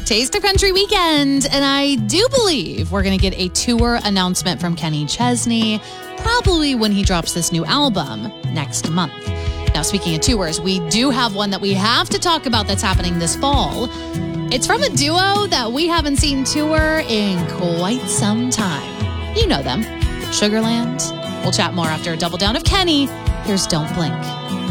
Taste of Country weekend, and I do believe we're going to get a tour announcement from Kenny Chesney, probably when he drops this new album next month. Now, speaking of tours, we do have one that we have to talk about that's happening this fall. It's from a duo that we haven't seen tour in quite some time. You know them, Sugarland. We'll chat more after a double down of Kenny. Here's Don't Blink.